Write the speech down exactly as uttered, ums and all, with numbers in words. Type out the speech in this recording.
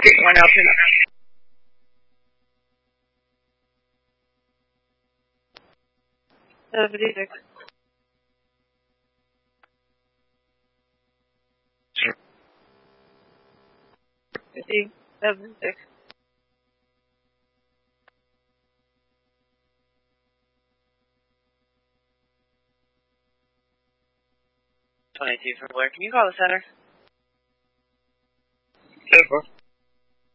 Get one out in seventy-six. Fifty, seventy-six. twenty-two from Blair. Can you call the center? Over.